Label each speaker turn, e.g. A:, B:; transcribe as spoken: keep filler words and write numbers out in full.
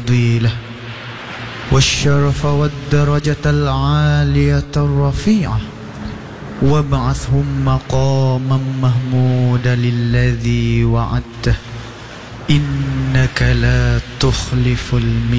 A: الفضيلة والشرف والدرجة العالية الرفيعة وابعثهم مقاما محمودا للذي وعدته إنك لا تخلف الميعاد.